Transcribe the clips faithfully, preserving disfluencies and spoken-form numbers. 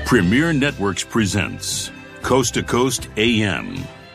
Premier Networks presents Coast to Coast A M.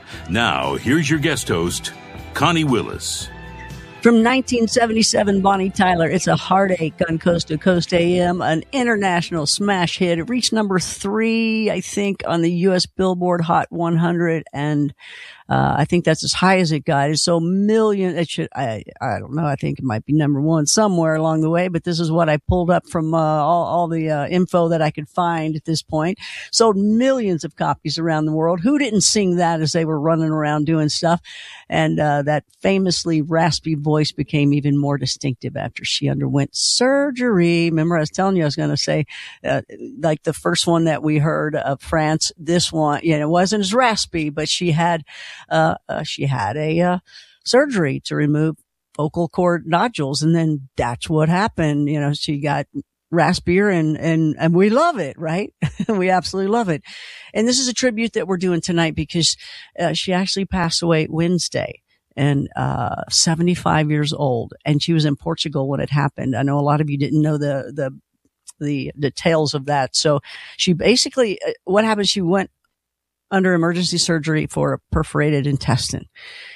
Now, here's your guest host, Connie Willis. From nineteen seventy-seven, Bonnie Tyler, It's a Heartache on Coast to Coast A M, an international smash hit. It reached number three, I think, on the U S Billboard Hot one hundred, and uh, I think that's as high as it got. It's so million, it should, I, I don't know, I think it might be number one somewhere along the way, but this is what I pulled up from uh, all, all the uh, info that I could find at this point. Sold millions of copies around the world. Who didn't sing that as they were running around doing stuff? And uh, that famously raspy voice became even more distinctive after she underwent surgery. Remember, I was telling you I was going to say, uh, like the first one that we heard of France, this one, you know, it wasn't as raspy, but she had, uh, uh she had a uh, surgery to remove vocal cord nodules, and then that's what happened. You know, she got raspier, and, and, and we love it, right? We absolutely love it. And this is a tribute that we're doing tonight because, uh, she actually passed away Wednesday, and, uh, seventy-five years old. And she was in Portugal when it happened. I know a lot of you didn't know the, the, the details of that. So she basically, what happened? She went under emergency surgery for a perforated intestine,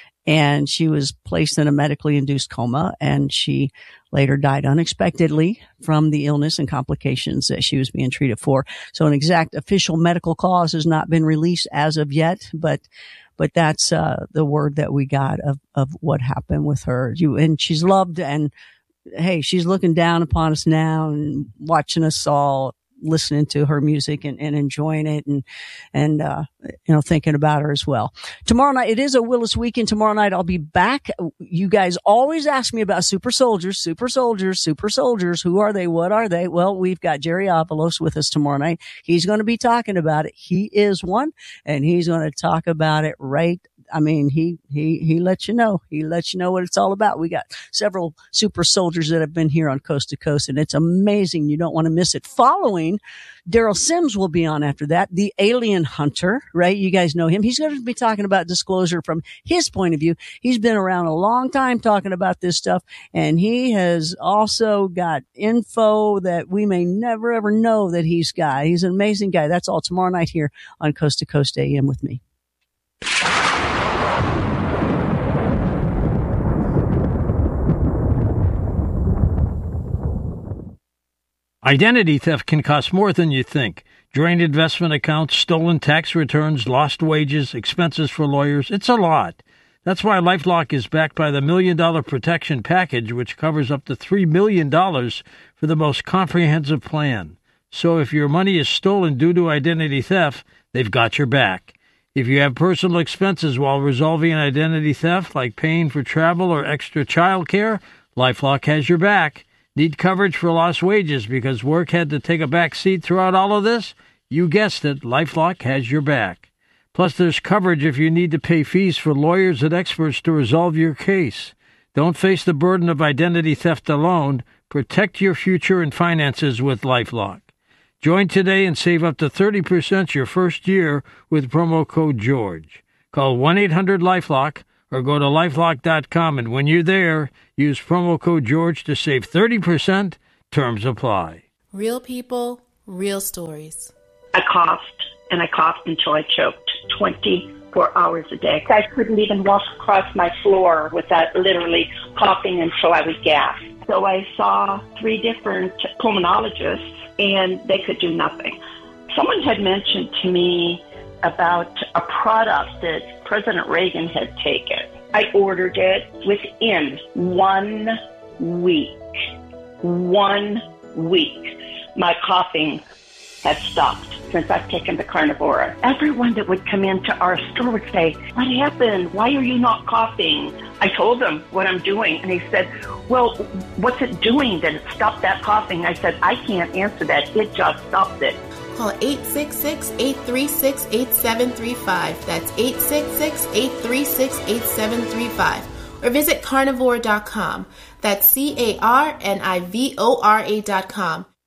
and she was placed in a medically induced coma, and she later died unexpectedly from the illness and complications that she was being treated for. So an exact official medical cause has not been released as of yet, but but that's uh the word that we got of of what happened with her. You and she's loved, and hey, she's looking down upon us now and watching us all, listening to her music and, and enjoying it, and, and, uh, you know, thinking about her as well. Tomorrow night, it is a Willis weekend. Tomorrow night, I'll be back. You guys always ask me about super soldiers, super soldiers, super soldiers. Who are they? What are they? Well, we've got Jerry Avalos with us tomorrow night. He's going to be talking about it. He is one, and he's going to talk about it right. I mean, he, he, he lets you know, he lets you know what it's all about. We got several super soldiers that have been here on Coast to Coast, and it's amazing. You don't want to miss it. Following, Daryl Sims will be on after that, the alien hunter, right? You guys know him. He's going to be talking about disclosure from his point of view. He's been around a long time talking about this stuff, and he has also got info that we may never ever know that he's got. He's an amazing guy. That's all tomorrow night here on Coast to Coast A M with me. Identity theft can cost more than you think. Drained investment accounts, stolen tax returns, lost wages, expenses for lawyers. It's a lot. That's why LifeLock is backed by the Million Dollar Protection Package, which covers up to three million dollars for the most comprehensive plan. So if your money is stolen due to identity theft, they've got your back. If you have personal expenses while resolving an identity theft, like paying for travel or extra child care, LifeLock has your back. Need coverage for lost wages because work had to take a back seat throughout all of this? You guessed it, LifeLock has your back. Plus, there's coverage if you need to pay fees for lawyers and experts to resolve your case. Don't face the burden of identity theft alone. Protect your future and finances with LifeLock. Join today and save up to thirty percent your first year with promo code George. Call one eight hundred LifeLock or go to lifelock dot com, and when you're there, use promo code George to save thirty percent. Terms apply. Real people, real stories. I coughed, and I coughed until I choked twenty-four hours a day. I couldn't even walk across my floor without literally coughing until I would gasp. So I saw three different pulmonologists, and they could do nothing. Someone had mentioned to me about a product that President Reagan had taken. I ordered it within one week. One week. My coughing had stopped since I've taken the Carnivora. Everyone that would come into our store would say, "What happened? Why are you not coughing?" I told them what I'm doing, and he said, "Well, what's it doing that it stopped that coughing?" I said, "I can't answer that. It just stopped it." Call eight six six, eight three six, eight seven three five. That's eight six six, eight three six, eight seven three five. Or visit carnivore dot com. That's C A R N I V O R A dot com.